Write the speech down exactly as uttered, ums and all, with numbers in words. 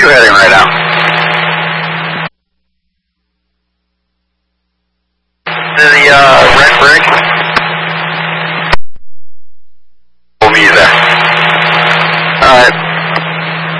you heading right now? To the uh, red brick. We'll meet you there. Alright.